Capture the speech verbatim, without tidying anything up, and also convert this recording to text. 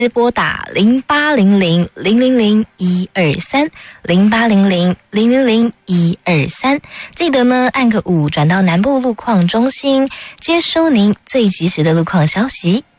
拨打零八零零零零零一二三零八零零零零零一二三，记得呢按个五转到南部路况中心，接收您最及时的路况消息。